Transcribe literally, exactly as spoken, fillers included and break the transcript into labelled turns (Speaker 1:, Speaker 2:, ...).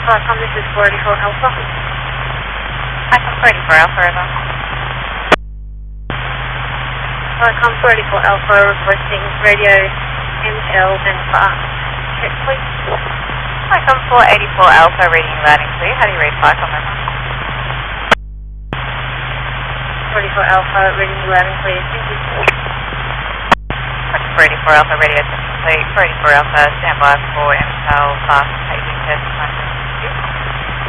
Speaker 1: Welcome, this is forty-four Alpha.
Speaker 2: Welcome, forty-four Alpha, over.
Speaker 1: Welcome, forty-four Alpha, requesting radio M L and fast. Check, please.
Speaker 2: Welcome, four eighty-four Alpha, reading loud and clear. How do you read flight on over?
Speaker 1: forty-four Alpha, reading loud and clear. Thank you.
Speaker 2: four eighty-four Alpha, radio test complete. four eighty-four Alpha, stand by for M L fast paging test.